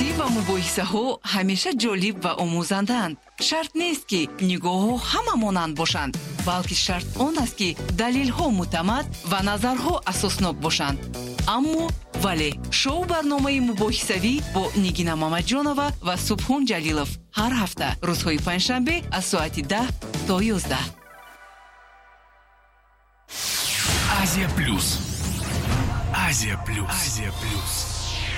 گفتگوی و مباحثه‌ها همیشه جالب و آموزندند. شرط نیست که نگاه‌ها همه مانند باشند، بلکه شرط آن است که دلیل‌ها معتمد و نظرها اساسناک باشند. اما ولی شو برنامه مباحثوی با نگینا مامدجانова و سبحان جلیلов هر هفته روزهای پنجشنبه از ساعت 10 تا 11. Азия Плюс. Азия Плюс. Азия Плюс.